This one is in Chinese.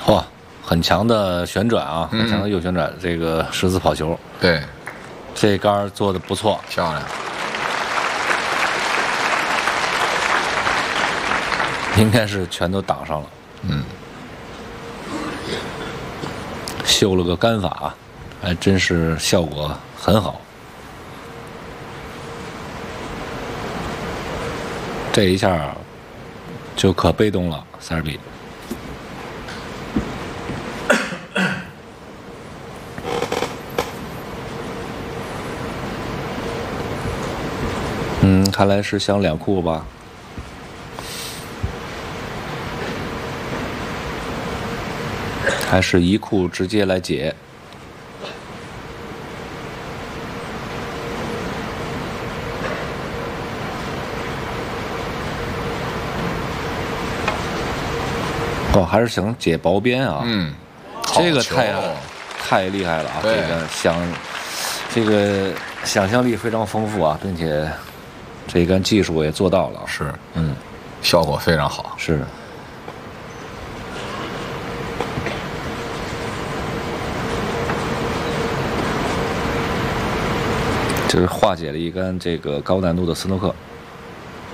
哇，很强的旋转啊，很强的右旋转，这个十字跑球。 对， 这杆做的不错， 漂亮。 应该是全都挡上了。修了个杆法，还真是效果很好。这一下就可被动了，塞尔比。看来是想两库吧。还是一库直接来解。还是想解薄边啊。这个太厉害了啊！这个想象力非常丰富啊，并且这一杆技术也做到了。 是，效果非常好。 是。这是化解了一杆这个高难度的斯诺克。